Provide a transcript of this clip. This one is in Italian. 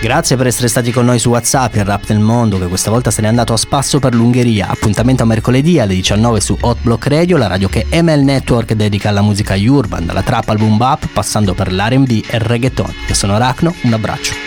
Grazie per essere stati con noi su WhatsApp, il rap del mondo che questa volta se n'è andato a spasso per l'Ungheria. Appuntamento a mercoledì alle 19 su Hot Block Radio, la radio che ML Network dedica alla musica urban, dalla trap al boom bap, passando per l'R&B e il reggaeton. Io sono Arachno, un abbraccio.